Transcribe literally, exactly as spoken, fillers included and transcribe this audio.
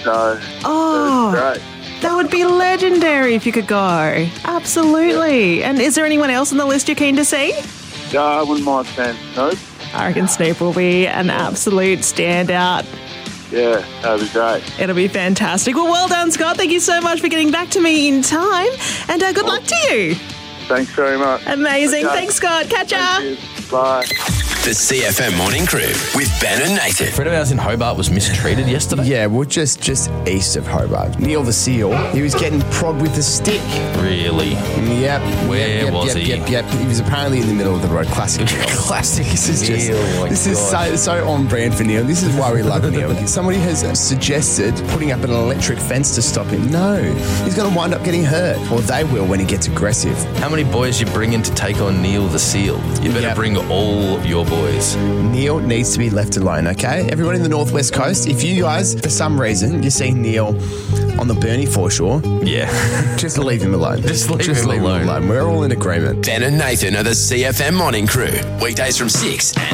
So, Oh. it was great. That would be legendary if you could go. Absolutely. And is there anyone else on the list you're keen to see? No, I wouldn't mind saying Snoop. I reckon Snoop will be an absolute standout. Yeah, that'd be great. It'll be fantastic. Well, well done, Scott. Thank you so much for getting back to me in time. And uh, good luck to you. Thanks very much. Amazing. Okay. Thanks, Scott. Catch ya. Thank you. Bye. The C F M Morning Crew with Ben and Nathan. A friend of ours in Hobart was mistreated yesterday. Yeah, well, just just east of Hobart. Neil the seal. He was getting prodded with a stick. Really? Yep. Where yep, was yep, he? Yep, yep, He was apparently in the middle of the road. Classic Neil. Classic. This is just. Neil, my this is so, gosh. so on brand for Neil. This is why we love Neil. Somebody has suggested putting up an electric fence to stop him. No, he's going to wind up getting hurt, or they will when he gets aggressive. How many boys you bring in to take on Neil the seal? You better Yep. bring all of your boys. Neil needs to be left alone, okay? Everyone in the Northwest Coast, if you guys, for some reason, you see Neil on the Burnie foreshore, Yeah. just leave him alone. Just leave him leave alone. him alone. We're all in agreement. Ben and Nathan are the C F M Morning Crew. Weekdays from six.